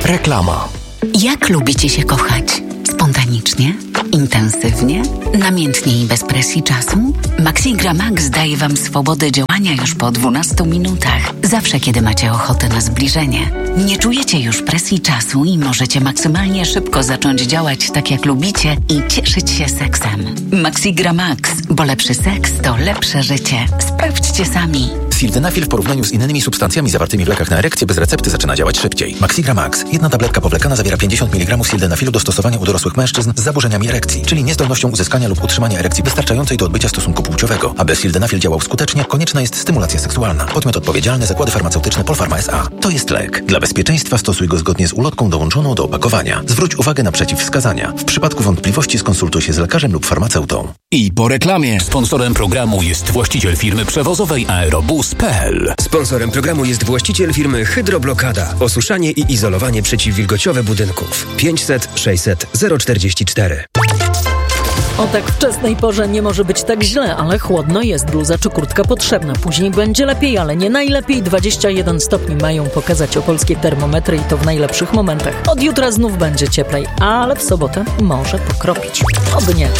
Reklama. Jak lubicie się kochać? Spontanicznie? Intensywnie? Namiętnie i bez presji czasu? Maxigra Max daje Wam swobodę działania już po 12 minutach. Zawsze, kiedy macie ochotę na zbliżenie. Nie czujecie już presji czasu i możecie maksymalnie szybko zacząć działać tak, jak lubicie i cieszyć się seksem. Maxigra Max, bo lepszy seks to lepsze życie. Sprawdźcie sami. Sildenafil w porównaniu z innymi substancjami zawartymi w lekach na erekcję bez recepty zaczyna działać szybciej. Maxigra Max. Jedna tabletka powlekana zawiera 50 mg sildenafilu do stosowania u dorosłych mężczyzn z zaburzeniami erekcji, czyli niezdolnością uzyskania lub utrzymania erekcji wystarczającej do odbycia stosunku płciowego. Aby sildenafil działał skutecznie, konieczna jest stymulacja seksualna. Podmiot odpowiedzialny: Zakłady Farmaceutyczne Polpharma S.A. To jest lek. Dla bezpieczeństwa stosuj go zgodnie z ulotką dołączoną do opakowania. Zwróć uwagę na przeciwwskazania. W przypadku wątpliwości skonsultuj się z lekarzem lub farmaceutą. I po reklamie. Sponsorem programu jest właściciel firmy przewozowej Aerobus.pl. Sponsorem programu jest właściciel firmy Hydroblokada. Osuszanie i izolowanie przeciwwilgociowe budynków. 500 600 044. O tak wczesnej porze nie może być tak źle, ale chłodno jest. Bluza czy kurtka potrzebna. Później będzie lepiej, ale nie najlepiej. 21 stopni mają pokazać opolskie termometry i to w najlepszych momentach. Od jutra znów będzie cieplej, ale w sobotę może pokropić. Oby nie.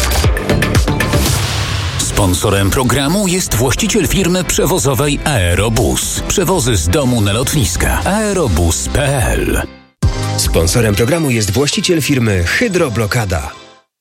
Sponsorem programu jest właściciel firmy przewozowej Aerobus. Przewozy z domu na lotniska. Aerobus.pl. Sponsorem programu jest właściciel firmy Hydroblokada.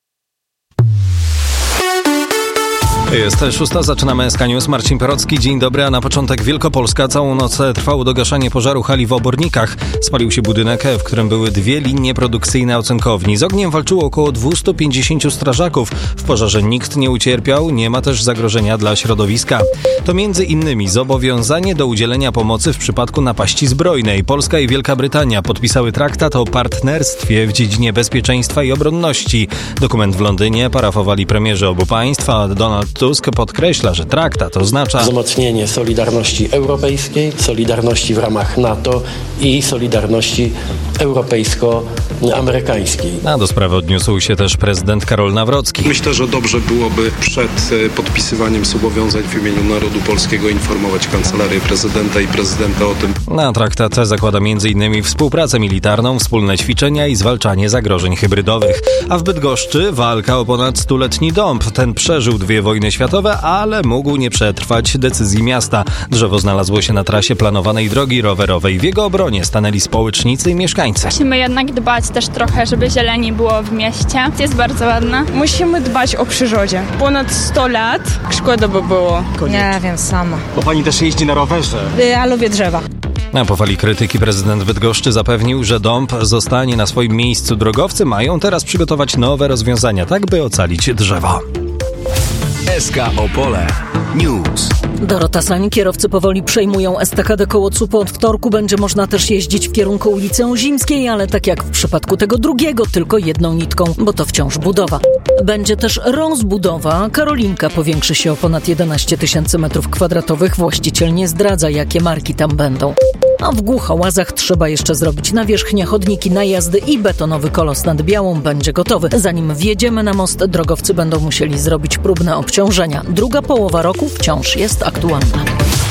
Jest 6, zaczynamy SK News. Marcin Perocki, dzień dobry, a na początek Wielkopolska. Całą noc trwało dogaszanie pożaru hali w Obornikach. Spalił się budynek, w którym były 2 linie produkcyjne ocenkowni. Z ogniem walczyło około 250 strażaków. W pożarze nikt nie ucierpiał, nie ma też zagrożenia dla środowiska. To między innymi zobowiązanie do udzielenia pomocy w przypadku napaści zbrojnej. Polska i Wielka Brytania podpisały traktat o partnerstwie w dziedzinie bezpieczeństwa i obronności. Dokument w Londynie parafowali premierzy obu państw, a Donald Tusk podkreśla, że traktat oznacza wzmocnienie solidarności europejskiej, solidarności w ramach NATO i solidarności europejsko-amerykańskiej. A do sprawy odniósł się też prezydent Karol Nawrocki. Myślę, że dobrze byłoby przed podpisywaniem zobowiązań w imieniu narodu polskiego informować Kancelarię Prezydenta i Prezydenta o tym. Na traktat zakłada m.in. współpracę militarną, wspólne ćwiczenia i zwalczanie zagrożeń hybrydowych. A w Bydgoszczy walka o ponad 100-letni dąb. Ten przeżył 2 wojny światowe, ale mógł nie przetrwać decyzji miasta. Drzewo znalazło się na trasie planowanej drogi rowerowej. W jego obronie stanęli społecznicy i mieszkańcy. Musimy jednak dbać też trochę, żeby zieleni było w mieście. Jest bardzo ładna. Musimy dbać o przyrodzie. Ponad 100 lat. Szkoda by było. Nie wiem, sama. Bo pani też jeździ na rowerze. Ja lubię drzewa. Na po fali krytyki prezydent Bydgoszczy zapewnił, że dąb zostanie na swoim miejscu. Drogowcy mają teraz przygotować nowe rozwiązania, tak by ocalić drzewo. SK Opole News. Dorota Sań, kierowcy powoli przejmują estakadę koło CUP-u. Od wtorku będzie można też jeździć w kierunku ulicy Ozimskiej, ale tak jak w przypadku tego drugiego, tylko jedną nitką, bo to wciąż budowa. Będzie też rozbudowa. Karolinka powiększy się o ponad 11 000 m2. Właściciel nie zdradza, jakie marki tam będą. A w Głuchołazach trzeba jeszcze zrobić nawierzchnię, chodniki, najazdy i betonowy kolos nad Białą będzie gotowy. Zanim wjedziemy na most, drogowcy będą musieli zrobić próbne obciążenia. Druga połowa roku wciąż jest aktualna.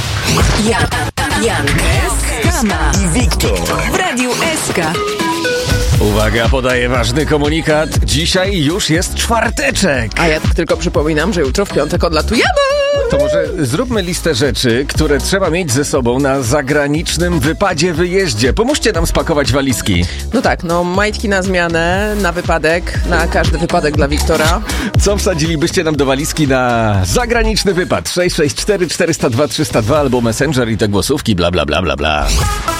Jan, Kama i Wiktor w Radiu SK. Uwaga, podaję ważny komunikat. Dzisiaj już jest czwarteczek. A ja tylko przypominam, że jutro w piątek odlatujemy. To może zróbmy listę rzeczy, które trzeba mieć ze sobą na zagranicznym wyjeździe. Pomóżcie nam spakować walizki. No tak, majtki na zmianę, na wypadek, na każdy wypadek dla Wiktora. Co wsadzilibyście nam do walizki na zagraniczny wypad? 664 402 302 albo Messenger i te głosówki, bla bla bla bla bla.